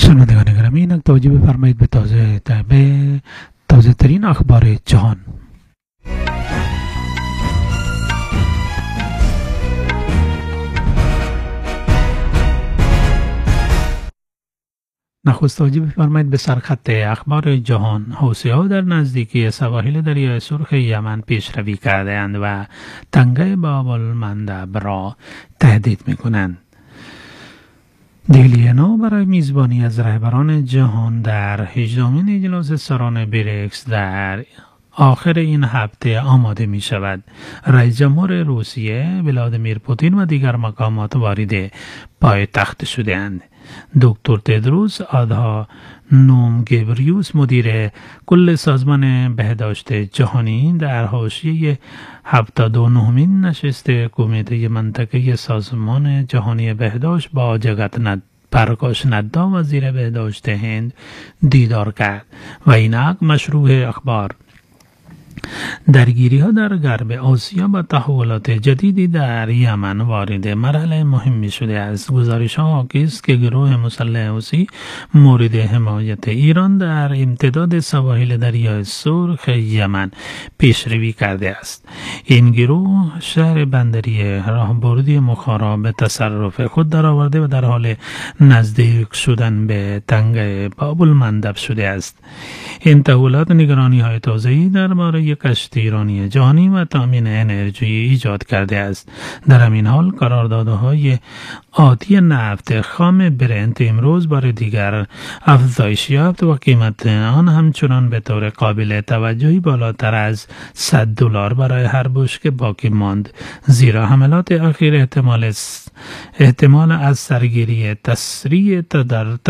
شنوندگان گرامی، اینک توجه بفرمایید به تازه ترین اخبار جهان. نخست توجه بفرمایید به سرخط اخبار جهان. حوثی‌ها در نزدیکی سواحل دریای سرخ یمن پیشروی کرده‌اند و تنگه باب المندب را تهدید می‌کنند. دیلینا برای میزبانی از رهبران جهان در 18مین اجلاس سران بریکس در آخر این هفته آماده می شود. رئیس جمهور روسیه ولادیمیر پوتین و دیگر مقامات وارد پایتخت شده‌اند. دکتر تدروس آدهانوم گبریوس مدیر کل سازمان بهداشت جهانی در حاشیه 79مین نشست کمیته منطقه سازمان جهانی بهداشت با جگت پرکاش ندا وزیر بهداشت هند دیدار کرد و اینک مشروع اخبار درگیری ها در غرب آسیا با تحولات جدیدی در یمن وارد مرحله مهمی شده است. گزارش ها حاکی است که گروه مسلح حوثی مورد حمایت ایران در امتداد سواحل دریای سرخ یمن پیشروی کرده است. این گروه شهر بندری راهبردی مخارا به تصرف خود درآورده و در حال نزدیک شدن به تنگه باب المندب شده است. این تحولات نگرانی های تازه‌ای درباره کشتی ایرانی جهانی و تامین انرژی ایجاد کرده است. در همین حال قراردادهای آتی نفت خام برنت امروز بار دیگر افزایش یافت و قیمت آن همچنان به طور قابل توجهی بالاتر از $100 برای هر بشکه باقی ماند، زیرا حملات اخیر احتمال از سرگیری تسریع در